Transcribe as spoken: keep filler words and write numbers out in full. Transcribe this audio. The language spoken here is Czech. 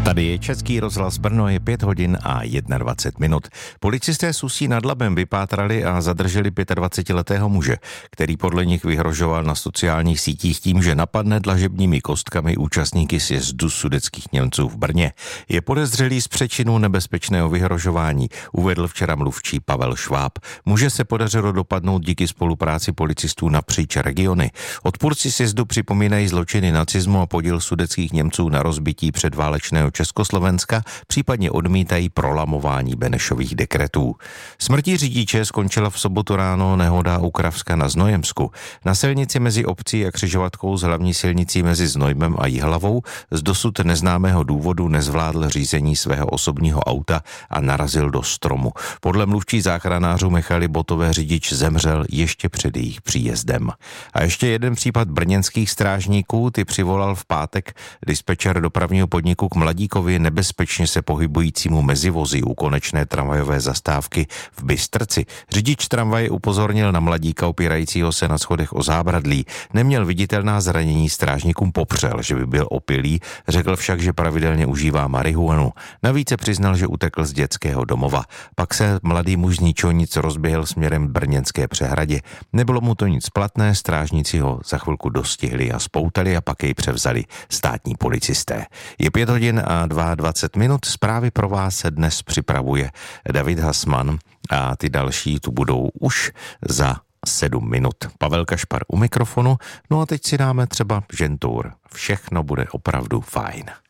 Tady je Český rozhlas Brno, je pět hodin a dvacet jedna minut. Policisté z Ústí nad Labem vypátrali a zadrželi dvacetiletého muže, který podle nich vyhrožoval na sociálních sítích tím, že napadne dlažebními kostkami účastníky sjezdu sudetských Němců v Brně. Je podezřelý z přečinu nebezpečného vyhrožování, uvedl včera mluvčí Pavel Šváb. Muže se podařilo dopadnout díky spolupráci policistů napříč regiony. Odpůrci sjezdu připomínají zločiny nacismu a podíl sudetských Němců na rozbití předválečného Československa, případně odmítají prolamování Benešových dekretů. Smrtí řidiče skončila v sobotu ráno nehoda u Kravska na Znojemsku. Na silnici mezi obcí a křižovatkou s hlavní silnicí mezi Znojmem a Jihlavou z dosud neznámého důvodu nezvládl řízení svého osobního auta a narazil do stromu. Podle mluvčí záchranářů Michaly Botové řidič zemřel ještě před jejich příjezdem. A ještě jeden případ brněnských strážníků, ty přivolal v pátek dispečer dopravního podniku k mladíkovi nebezpečně se pohybujícímu mezivozi u konečné tramvajové zastávky v Bystrci. Řidič tramvaje upozornil na mladíka opírajícího se na schodech o zábradlí. Neměl viditelná zranění, strážníkům popřel, že by byl opilý, řekl však, že pravidelně užívá marihuanu. Navíc se přiznal, že utekl z dětského domova. Pak se mladý muž z Ničonic rozběhl směrem Brněnské přehradě. Nebylo mu to nic platné, strážníci ho za chvilku dostihli a spoutali a pak jej převzali státní policisté. Je pět hodin a dvacet dva minut, zprávy pro vás se dnes připravuje David Hasman a ty další tu budou už za sedm minut. Pavel Kašpar u mikrofonu, no a teď si dáme třeba žentour. Všechno bude opravdu fajn.